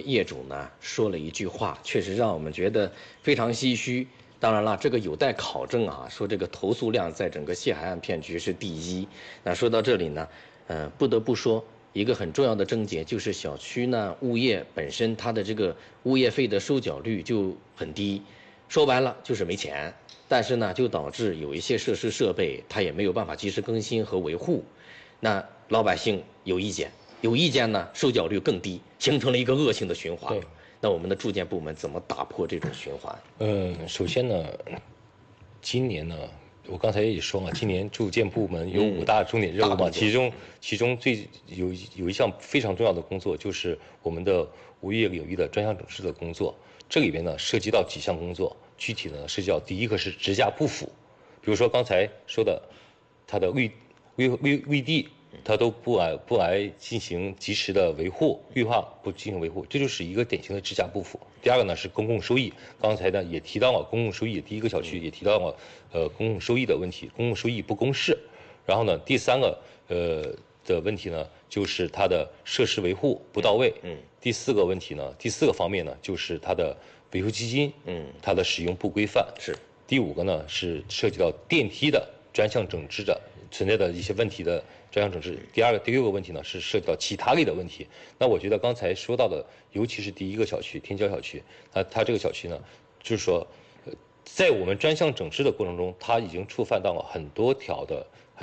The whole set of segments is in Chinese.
业主呢说了一句话，确实让我们觉得非常唏嘘。当然了，这个有待考证啊，说这个投诉量在整个西海岸片区是第一。那说到这里呢，不得不说一个很重要的症结，就是小区呢物业本身它的这个物业费的收缴率就很低，说白了就是没钱。但是呢，就导致有一些设施设备它也没有办法及时更新和维护，那老百姓有意见。有意见呢，收缴率更低，形成了一个恶性的循环。那我们的住建部门怎么打破这种循环？ 首先呢，今年呢，我刚才也说了，今年住建部门有5大重点任务嘛，其中最有一项非常重要的工作，就是我们的物业领域的专项整治的工作。这里边呢涉及到几项工作，具体呢涉及到第一个是直辖不符，比如说刚才说的，它的绿地。它都不来进行及时的维护，绿化不进行维护，这就是一个典型的直辖不符。第二个呢是公共收益，刚才呢也提到了公共收益，第一个小区也提到了公共收益的问题，公共收益不公示。然后呢，第三个的问题呢就是它的设施维护不到位。第四个问题呢，第四个方面呢就是它的维修基金，它的使用不规范。 是。 第5个呢是涉及到电梯的专项整治的存在的一些问题的专项整治。第6个问题呢是涉及到其他类的问题。那我觉得刚才说到的，尤其是第一个小区天桥小区，它这个小区呢，就是说，在我们专项整治的过程中，它已经触犯到了很多条的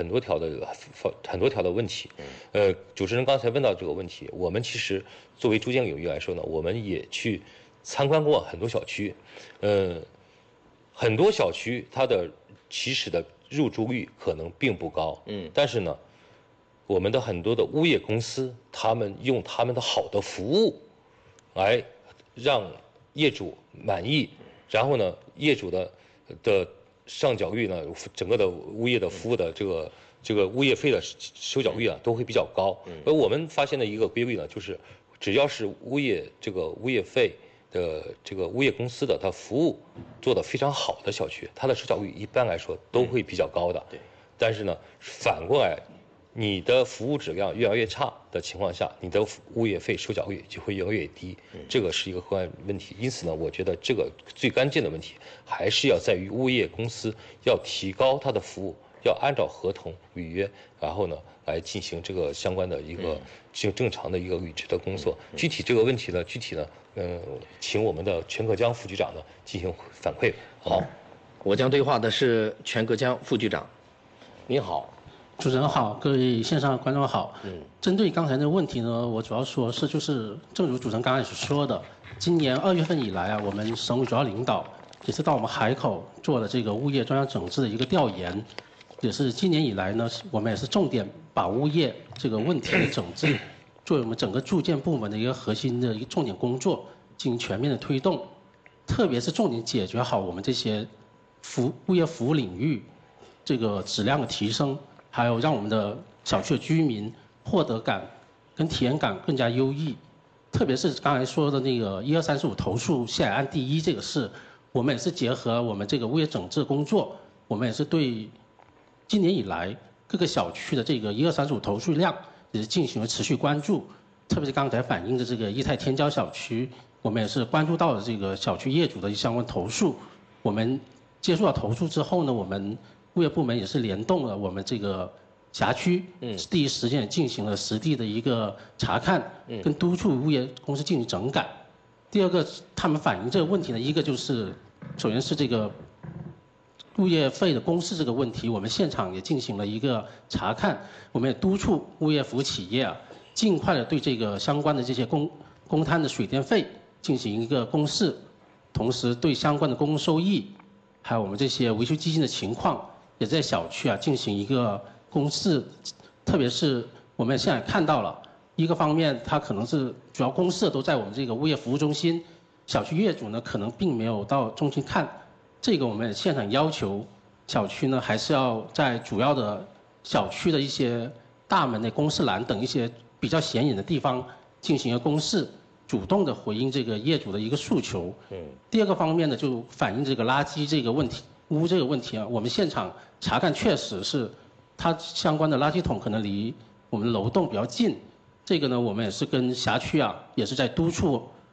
问题。主持人刚才问到这个问题，我们其实作为住建领域来说呢，我们也去参观过很多小区，很多小区它的起始的入住率可能并不高，但是呢，我们的很多的物业公司，他们用他们的好的服务，来让业主满意，然后呢，业主的上缴率呢，整个的物业的服务的这个物业费的收缴率啊，都会比较高。而我们发现的一个规律呢，就是只要是物业费的这个物业公司的它服务做得非常好的小区，它的收缴率一般来说都会比较高的。 对。 但是呢，反过来，你的服务质量越来越差的情况下，你的物业费收缴率就会越来越低，这个是一个客观问题。因此呢，我觉得这个最关键的问题还是要在于物业公司要提高它的服务，要按照合同履约，然后呢来进行这个相关的一个正常的一个履职的工作。具体这个问题呢，请我们的全可江副局长呢进行反馈。 好，我将对话的是全可江副局长。您好。 主持人好，各位线上观众好。针对刚才的问题呢，我主要说是正如主持人刚才所说的，今年2月份以来啊，我们省委主要领导也是到我们海口做了这个物业专项整治的一个调研，也是今年以来呢，我们也是重点把物业这个问题的整治作为我们整个住建部门的一个核心的一个重点工作进行全面的推动，特别是重点解决好我们这些物业服务领域这个质量的提升。还有让我们的小区的居民获得感跟体验感更加优异，特别是刚才说的那个1235投诉西海岸第一这个事，我们也是结合我们这个物业整治工作，我们也是对今年以来各个小区的这个1235投诉量也是进行了持续关注，特别是刚才反映的这个义泰天骄小区，我们也是关注到了这个小区业主的相关投诉，我们接触到投诉之后呢，我们物业部门也是联动了我们这个辖区，第一时间进行了实地的一个查看，跟督促物业公司进行整改。第二个，他们反映这个问题呢，一个就是首先是这个物业费的公示这个问题，我们现场也进行了一个查看，我们也督促物业服务企业啊，尽快的对这个相关的这些公摊的水电费进行一个公示，同时对相关的公共收益，还有我们这些维修基金的情况。也在小区啊进行一个公示，特别是我们现在看到了一个方面，它可能是主要公示都在我们这个物业服务中心，小区业主呢可能并没有到中心看，这个我们现场要求小区呢还是要在主要的小区的一些大门的公示栏等一些比较显眼的地方进行一个公示，主动的回应这个业主的一个诉求。第二个方面呢，就反映这个垃圾这个问题。这个问题啊，我们现场查看确实是，它相关的垃圾桶可能离我们楼栋比较近，这个呢，我们也是跟辖区啊，也是在督促